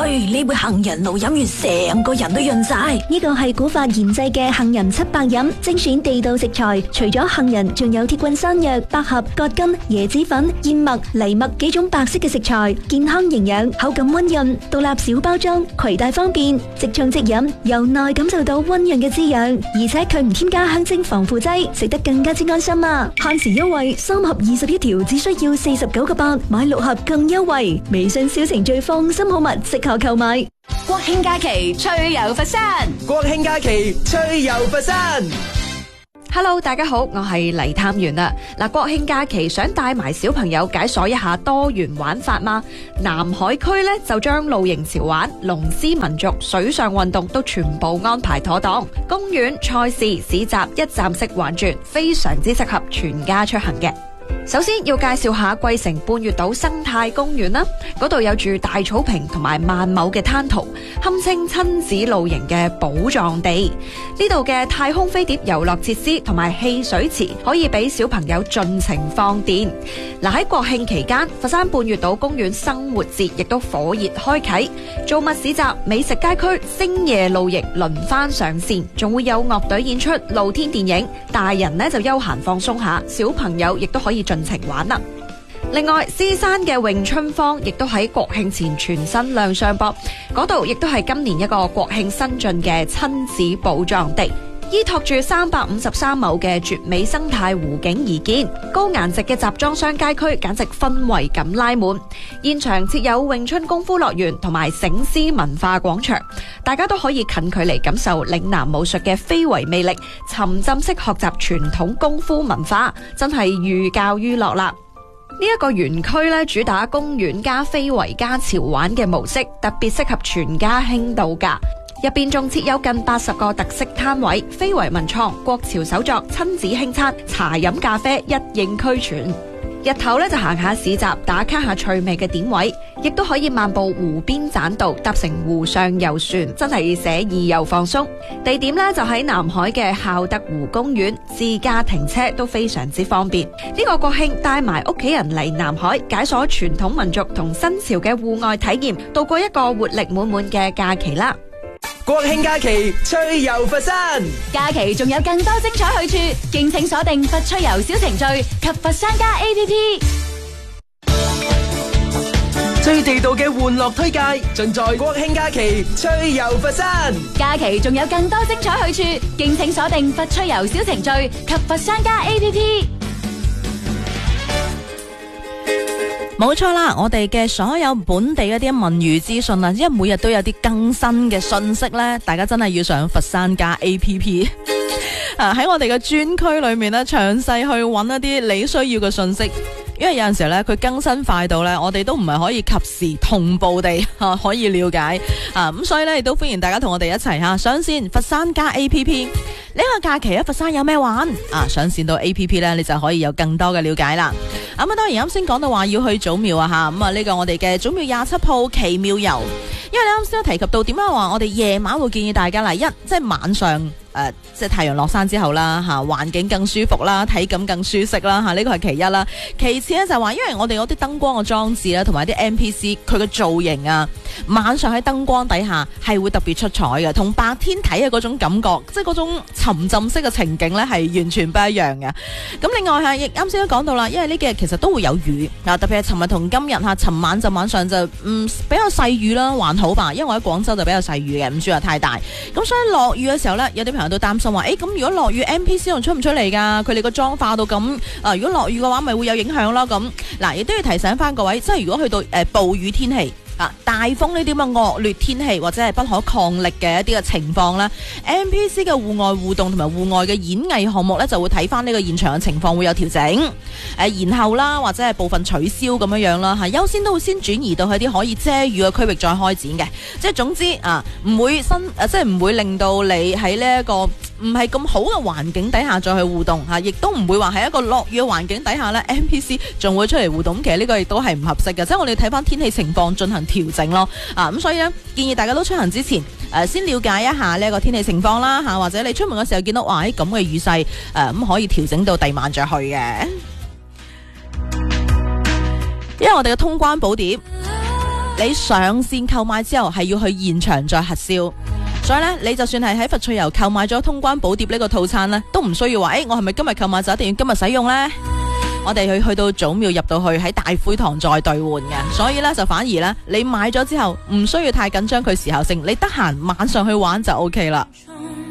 呢杯杏仁露飲完成個人都潤晒。 呢個係古法研製嘅杏仁700飲，精選地道食材，除咗杏仁，仲有鐵棍山藥、百合、葛根、椰子粉、燕麥、藜麥幾種白色嘅食材，健康營養，口感溫潤，獨立小包裝，攜帶方便，即沖即飲，由內感受到溫潤嘅滋養，而且佢唔添加香精防腐劑，食得更加之安心啊！限時優惠，3盒21條，只需要49個8，買6盒更優惠。微信小程序放心好物，適可購買。 國慶假期趣遊佛山， 國慶假期趣遊佛山。 Hello， 大家好，我係黎探員啦。嗱，國慶假期想帶埋小朋友解鎖一下多元玩法嗎？南海區呢就將露營潮玩、龍獅民族、水上運動都全部安排妥當，公園、賽事、市集一站式玩轉，非常之適合全家出行嘅。首先要介紹下桂城半月島生態公園啦，嗰度有住大草坪同埋萬畝嘅灘塗，堪稱親子露營嘅寶藏地。呢度嘅太空飛碟遊樂設施同埋戲水池可以俾小朋友盡情放電。嗱，喺國慶期間，佛山半月島公園生活節亦都火熱開啟，造物市集、美食街區、星夜露營輪番上線，仲會有樂隊演出、露天電影，大人呢就休閒放鬆下，小朋友亦都可以盡情玩啦。另外，獅山嘅詠春坊亦都喺國慶前全新亮相噃，嗰度亦都係今年一個國慶新進嘅親子寶藏地。依託住353畝嘅絕美生態湖景而建，高顏值嘅集裝箱街區簡直氛圍感拉滿。現場設有詠春功夫樂園同埋醒獅文化廣場，大家都可以近距離感受嶺南武術嘅非遺魅力，沉浸式學習傳統功夫文化，真係寓教於樂啦。呢一個園區咧，主打公園加非遺加潮玩嘅模式，特別適合全家輕度假。入邊仲設有近80個特色攤位，非遺文創、國潮手作、親子輕餐、茶飲咖啡一應俱全。日頭咧就行下市集，打卡下趣味嘅點位，亦都可以漫步湖邊棧道，搭乘湖上遊船，真係寫意又放鬆。地點咧就喺南海嘅孝德湖公園，自駕停車都非常之方便。呢個國慶帶埋屋企人嚟南海，解鎖傳統民族同新潮嘅戶外體驗，度過一個活力滿滿嘅假期啦！ 國慶假期趣遊佛山， 假期仲有更多精彩去處，敬請鎖定佛趣遊小程序及佛山家 APP。 最地道嘅玩樂推介，盡在國慶假期趣遊佛山。 假期仲有更多精彩去處，敬請鎖定佛趣遊小程序及佛山家 APP。 冇錯啦，我哋嘅所有本地一啲文娛資訊啊，因為每日都有啲更新嘅信息呢，大家真係要上佛山家 APP 喺我哋嘅專區裏面呢，詳細去揾一啲你需要嘅信息。因為有陣時咧，佢更新快到咧，我哋都唔係可以及時同步地可以了解咁，所以咧亦都歡迎大家同我哋一齊上線佛山家 APP。呢個假期佛山有咩玩上線到 APP 咧，你就可以有更多嘅了解啦。咁當然啱先講到話要去祖廟咁呢個我哋嘅祖廟27號奇妙遊，因為你啱先都提及到點樣話我哋夜晚會建議大家啦，即係晚上。即係太陽落山之後啦，環境更舒服啦，體感更舒適啦，呢個係其一啦。其次咧就係話，因為我哋嗰啲燈光嘅裝置啦，同埋啲 NPC 佢嘅造型啊，晚上喺燈光底下係會特別出彩嘅，同白天睇嘅嗰種感覺，即係嗰種沉浸式嘅情景咧，係完全不一樣嘅。咁另外亦啱先都講到啦，因為呢幾日其實都會有雨特別係尋日同今日尋晚就晚上就比較細雨啦，還好吧，因為我喺廣州就比較細雨嘅，唔算話太大。咁所以落雨嘅時候咧，有啲朋友都擔心話，咁如果落雨 NPC 仲出唔出嚟噶？佢哋個妝化到咁，如果落雨嘅話，咪會有影響咯。咁嗱，亦都要提醒翻各位，即係如果去到暴雨天氣。大風呢啲咁嘅惡劣天氣或者係不可抗力嘅一啲嘅情況咧 ，NPC 嘅戶外互動同埋戶外嘅演藝項目咧，就會睇翻呢個現場嘅情況會有調整，延後啦或者係部分取消咁樣樣啦，優先都會先轉移到去啲可以遮雨嘅區域再開展嘅，即係總之唔會即係唔會令到你喺呢一個唔係咁好嘅環境底下再去互動亦都唔會話喺一個落雨嘅環境底下咧 NPC 仲會出嚟互動，其實呢個亦都係唔合適嘅，即係我哋睇翻天氣情況進行調整咯，咁所以咧建議大家都出行之前先了解一下呢個天氣情況啦，或者你出門嘅時候見到哇咁嘅雨勢咁可以調整到第晚再去嘅，因為我哋嘅通關寶碟你上線購買之後係要去現場再核銷。所以咧，你就算係喺佛趣遊購買咗通關寶碟呢個套餐呢，都唔需要話，我係咪今日購買就一定要今日使用呢？我哋去到祖廟入到去喺大會堂再兌換嘅，所以呢，就反而呢，你買咗之後唔需要太緊張佢時候性，你得閒晚上去玩就 OK 啦。